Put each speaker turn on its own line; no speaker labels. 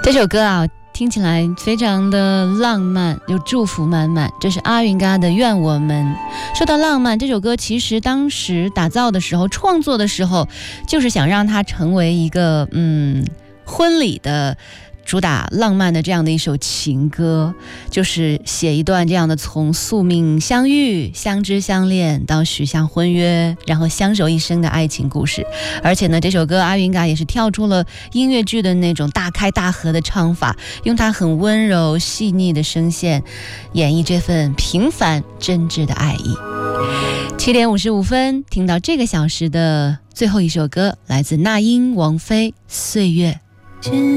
这首歌啊，听起来非常的浪漫，又祝福满满。这是阿云嘎的《愿我们》。说到浪漫，这首歌其实当时打造的时候、创作的时候，就是想让它成为一个婚礼的主打浪漫的这样的一首情歌，就是写一段这样的从宿命相遇、相知相恋到许下婚约，然后相守一生的爱情故事。而且呢，这首歌阿云嘎也是跳出了音乐剧的那种大开大合的唱法，用它很温柔细腻的声线演绎这份平凡真挚的爱意。7点55分，听到这个小时的最后一首歌，来自那英王菲《岁月》。